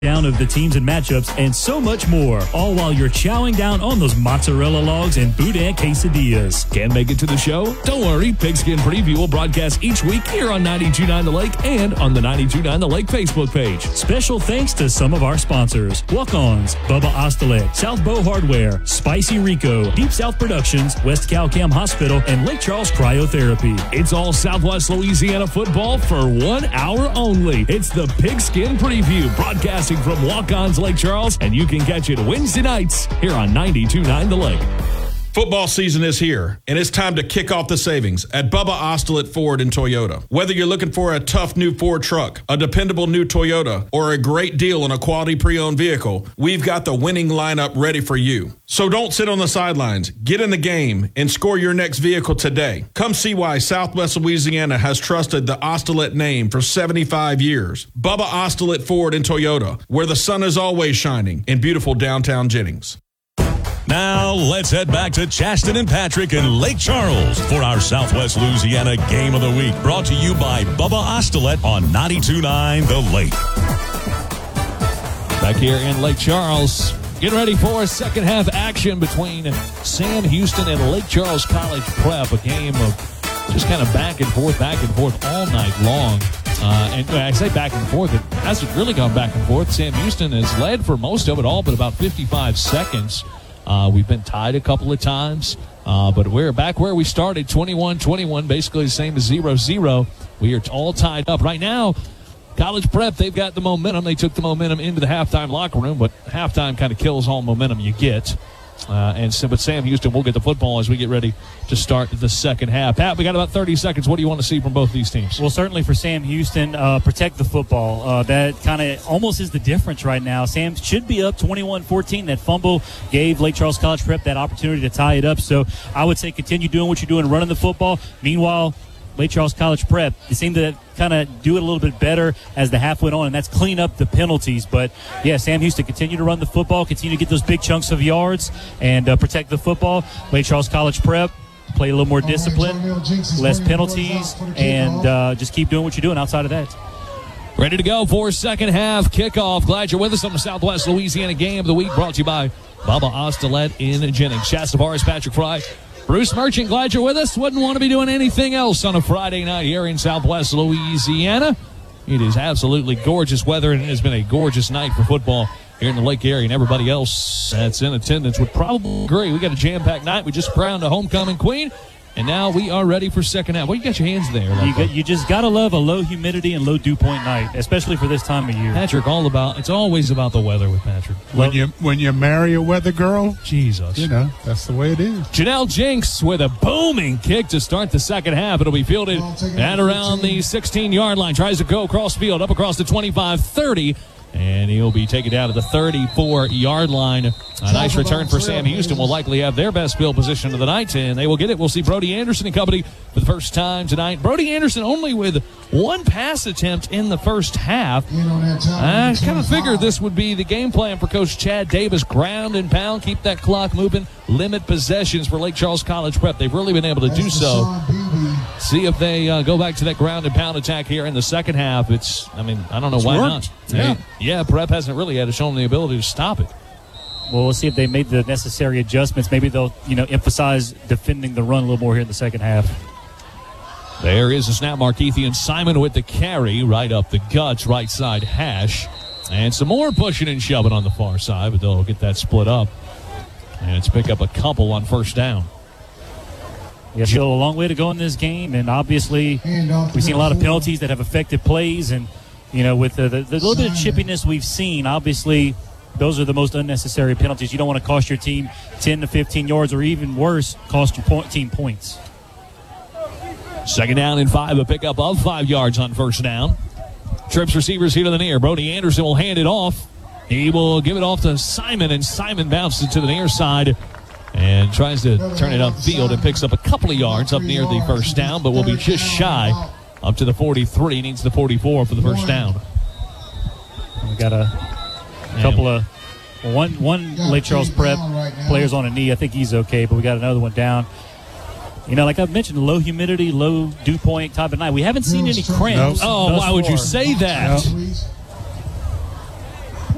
Down of the teams and matchups, and so much more, all while you're chowing down on those mozzarella logs and boudin quesadillas. Can't make it to the show? Don't worry. Pigskin Preview will broadcast each week here on 92.9 The Lake and on the 92.9 The Lake Facebook page. Special thanks to some of our sponsors: Walk-Ons, Bubba Ostelet, South Bow Hardware, Spicy Rico, Deep South Productions, West Calcam Hospital, and Lake Charles Cryotherapy. It's all Southwest Louisiana football for 1 hour only. It's the Pigskin Preview, broadcasting from Walk-Ons Lake Charles, and you can catch it Wednesday nights here on 92.9 The Lake. Football season is here, and it's time to kick off the savings at Bubba Ostelet Ford and Toyota. Whether you're looking for a tough new Ford truck, a dependable new Toyota, or a great deal on a quality pre-owned vehicle, we've got the winning lineup ready for you. So don't sit on the sidelines. Get in the game and score your next vehicle today. Come see why Southwest Louisiana has trusted the Ostelet name for 75 years. Bubba Ostelet Ford and Toyota, where the sun is always shining in beautiful downtown Jennings. Now, let's head back to Chaston and Patrick in Lake Charles for our Southwest Louisiana Game of the Week, brought to you by Bubba Ostelet on 92.9 The Lake. Back here in Lake Charles, getting ready for second half action between Sam Houston and Lake Charles College Prep, a game of just kind of back and forth all night long. And I say back and forth, it hasn't really gone back and forth. Sam Houston has led for most of it all, but about 55 seconds. We've been tied a couple of times, but we're back where we started, 21-21, basically the same as 0-0. We are all tied up. Right now, College Prep, they've got the momentum. They took the momentum into the halftime locker room, but halftime kind of kills all momentum you get. But Sam Houston will get the football as we get ready to start the second half. Pat, we got about 30 seconds. What do you want to see from both of these teams? Well, certainly for Sam Houston, protect the football. That kind of almost is the difference right now. Sam should be up 21-14. That fumble gave Lake Charles College Prep that opportunity to tie it up. So I would say continue doing what you're doing, running the football. Meanwhile, Lake Charles College Prep, they seem to kind of do it a little bit better as the half went on, and that's clean up the penalties. But, yeah, Sam Houston, continue to run the football, continue to get those big chunks of yards, and protect the football. Lake Charles College Prep, play a little more discipline, less penalties, and just keep doing what you're doing outside of that. Ready to go for second half kickoff. Glad you're with us on the Southwest Louisiana Game of the Week, brought to you by Bubba Ostelet in Jennings. Shasta Tavares, Patrick Fry, Bruce Merchant, glad you're with us. Wouldn't want to be doing anything else on a Friday night here in Southwest Louisiana. It is absolutely gorgeous weather, and it has been a gorgeous night for football here in the Lake area, and everybody else that's in attendance would probably agree. We got a jam-packed night. We just crowned a homecoming queen, and now we are ready for second half. What you got your hands there? You just got to love a low humidity and low dew point night, especially for this time of year. Patrick, it's always about the weather with Patrick. When you marry a weather girl, Jesus, that's the way it is. Janelle Jinks with a booming kick to start the second half. It'll be fielded at around the 16-yard line. Tries to go across field, up across the 25-30. And he'll be taken down to the 34-yard line. A nice return for Sam Houston. Will likely have their best field position of the night, and they will get it. We'll see Brody Anderson and company for the first time tonight. Brody Anderson only with one pass attempt in the first half. I kind of figured this would be the game plan for Coach Chad Davis. Ground and pound, keep that clock moving, limit possessions for Lake Charles College Prep. They've really been able to do so. See if they go back to that ground and pound attack here in the second half. I don't know why not. Yeah, Prep hasn't really had to show them the ability to stop it. Well, we'll see if they made the necessary adjustments. Maybe they'll, emphasize defending the run a little more here in the second half. There is a snap. Markeithian Simon with the carry right up the guts, right side hash. And some more pushing and shoving on the far side, but they'll get that split up. And it's pick up a couple on first down. Yeah, still a long way to go in this game, and obviously we've seen a lot of penalties that have affected plays, and with the little bit of chippiness we've seen, obviously those are the most unnecessary penalties. You don't want to cost your team 10 to 15 yards, or even worse, cost your team points. Second down and 5, a pickup of 5 yards on first down. Trips receivers here to the near. Brody Anderson will hand it off. He will give it off to Simon, and Simon bounces it to the near side and tries to turn it upfield and picks up a couple of yards up near the first down, but will be just shy up to the 43. Needs the 44 for the first down. We got a couple of one Lake Charles Prep players on a knee. I think he's okay, but we got another one down. Like I've mentioned, low humidity, low dew point type of night. We haven't seen any cramps. Oh, why would you say that?